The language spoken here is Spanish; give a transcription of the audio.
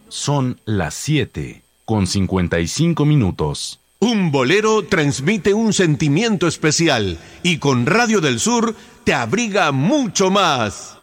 Son las 7:55. Un bolero transmite un sentimiento especial y con Radio del Sur te abriga mucho más.